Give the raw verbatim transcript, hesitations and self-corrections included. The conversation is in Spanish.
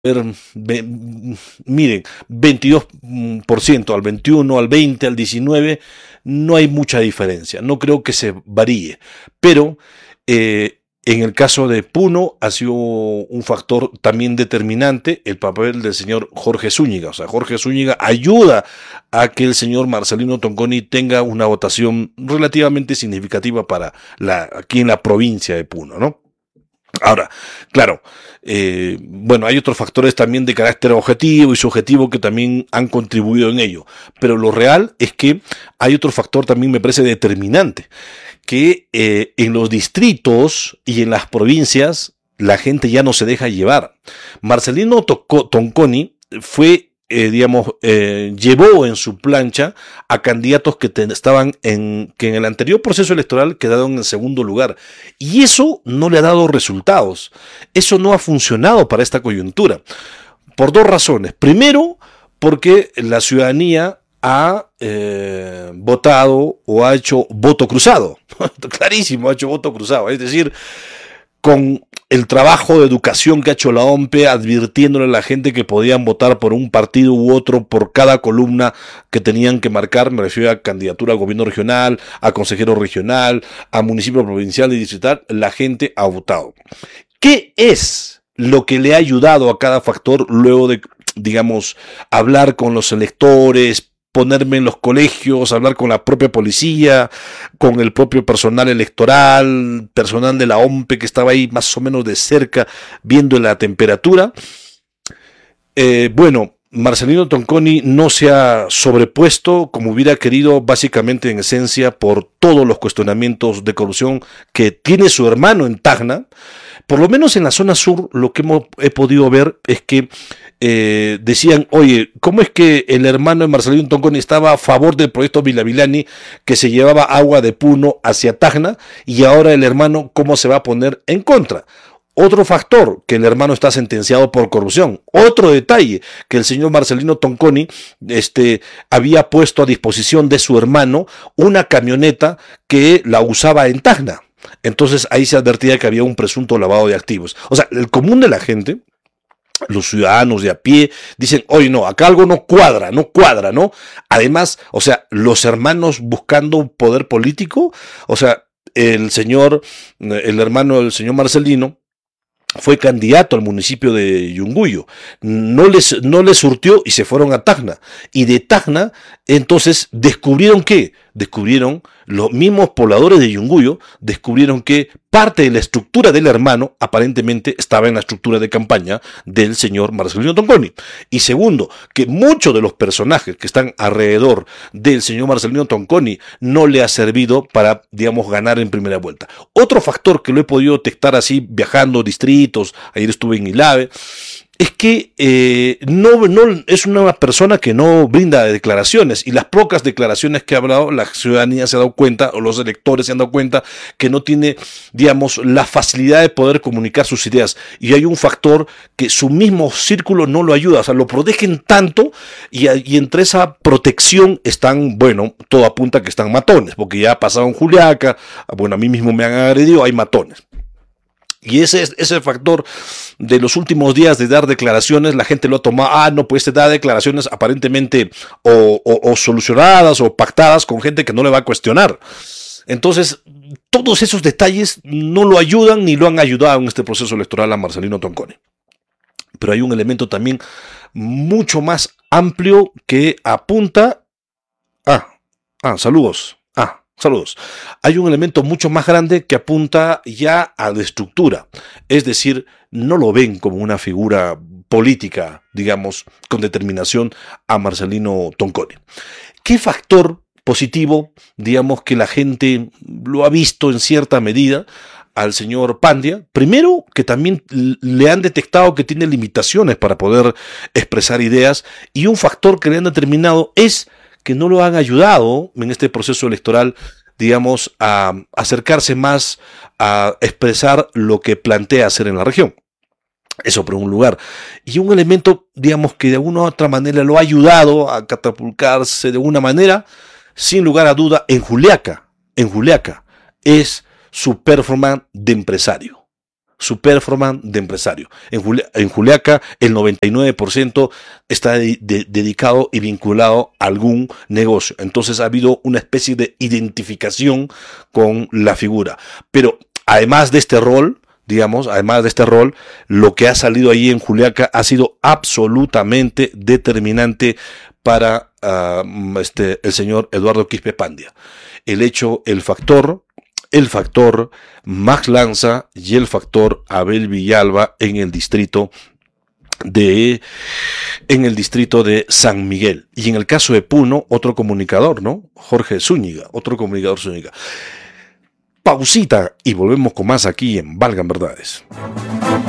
ver, ve, miren, veintidós por ciento al veintiuno, al veinte, al diecinueve, no hay mucha diferencia, no creo que se varíe, pero eh, en el caso de Puno ha sido un factor también determinante el papel del señor Jorge Zúñiga. O sea, Jorge Zúñiga ayuda a que el señor Marcelino Tonconi tenga una votación relativamente significativa para la, aquí en la provincia de Puno, ¿no? Ahora, claro, eh, bueno, hay otros factores también de carácter objetivo y subjetivo que también han contribuido en ello, pero lo real es que hay otro factor también me parece determinante, que eh, en los distritos y en las provincias la gente ya no se deja llevar. Marcelino Tonconi fue Eh, digamos, eh, llevó en su plancha a candidatos que te, estaban en, que en el anterior proceso electoral quedaron en segundo lugar. Y eso no le ha dado resultados. Eso no ha funcionado para esta coyuntura. Por dos razones. Primero, porque la ciudadanía ha eh, votado o ha hecho voto cruzado. Clarísimo, ha hecho voto cruzado. Es decir, con el trabajo de educación que ha hecho la O M P E, advirtiéndole a la gente que podían votar por un partido u otro por cada columna que tenían que marcar, me refiero a candidatura a gobierno regional, a consejero regional, a municipio provincial y distrital, la gente ha votado. ¿Qué es lo que le ha ayudado a cada factor luego de, digamos, hablar con los electores, ponerme en los colegios, hablar con la propia policía, con el propio personal electoral, personal de la O M P E que estaba ahí más o menos de cerca viendo la temperatura? Eh, bueno, Marcelino Tonconi no se ha sobrepuesto como hubiera querido, básicamente en esencia por todos los cuestionamientos de corrupción que tiene su hermano en Tacna. Por lo menos en la zona sur lo que hemos, he podido ver es que eh, decían, oye, ¿cómo es que el hermano de Marcelino Tonconi estaba a favor del proyecto Villavilani que se llevaba agua de Puno hacia Tacna y ahora el hermano cómo se va a poner en contra? Otro factor, que el hermano está sentenciado por corrupción. Otro detalle, que el señor Marcelino Tonconi este, había puesto a disposición de su hermano una camioneta que la usaba en Tacna. Entonces ahí se advertía que había un presunto lavado de activos. O sea, el común de la gente, los ciudadanos de a pie, dicen, oye, no, acá algo no cuadra, no cuadra, ¿no? Además, o sea, los hermanos buscando poder político, o sea, el señor, el hermano del señor Marcelino, fue candidato al municipio de Yunguyo, no les, no les surtió y se fueron a Tacna, y de Tacna entonces descubrieron que, descubrieron los mismos pobladores de Yunguyo, descubrieron que parte de la estructura del hermano aparentemente estaba en la estructura de campaña del señor Marcelino Tonconi. Y segundo, que muchos de los personajes que están alrededor del señor Marcelino Tonconi no le ha servido para, digamos, ganar en primera vuelta. Otro factor que lo he podido detectar así, viajando distritos, ayer estuve en Ilave, es que eh, no, no es una persona que no brinda declaraciones, y las pocas declaraciones que ha hablado, la ciudadanía se ha dado cuenta, o los electores se han dado cuenta, que no tiene, digamos, la facilidad de poder comunicar sus ideas, y hay un factor que su mismo círculo no lo ayuda, o sea, lo protegen tanto, y, y entre esa protección están, bueno, todo apunta a que están matones, porque ya ha pasado en Juliaca, bueno, a mí mismo me han agredido, hay matones. Y ese es ese factor de los últimos días de dar declaraciones, la gente lo ha tomado, ah, no, pues te da declaraciones aparentemente o, o, o solucionadas o pactadas con gente que no le va a cuestionar. Entonces, todos esos detalles no lo ayudan ni lo han ayudado en este proceso electoral a Marcelino Tonconi. Pero hay un elemento también mucho más amplio que apunta... Ah, ah, saludos. Ah. Saludos. Hay un elemento mucho más grande que apunta ya a la estructura, es decir, no lo ven como una figura política, digamos, con determinación a Marcelino Tonconi. ¿Qué factor positivo, digamos, que la gente lo ha visto en cierta medida al señor Pandia? Primero, que también le han detectado que tiene limitaciones para poder expresar ideas, y un factor que le han determinado es que no lo han ayudado en este proceso electoral, digamos, a acercarse más a expresar lo que plantea hacer en la región. Eso por un lugar. Y un elemento, digamos, que de alguna u otra manera lo ha ayudado a catapultarse de una manera, sin lugar a duda, en Juliaca, en Juliaca, es su performance de empresario. su performance de empresario. En, Juli- en Juliaca el noventa y nueve por ciento está de- de- dedicado y vinculado a algún negocio. Entonces ha habido una especie de identificación con la figura. Pero además de este rol, digamos, además de este rol, lo que ha salido ahí en Juliaca ha sido absolutamente determinante para uh, este, el señor Eduardo Quispe Pandia. El hecho, el factor, el factor Max Lanza y el factor Abel Villalba en el distrito de en el distrito de San Miguel. Y en el caso de Puno, otro comunicador, ¿no? Jorge Zúñiga, otro comunicador Zúñiga. Pausita y volvemos con más aquí en Valgan Verdades.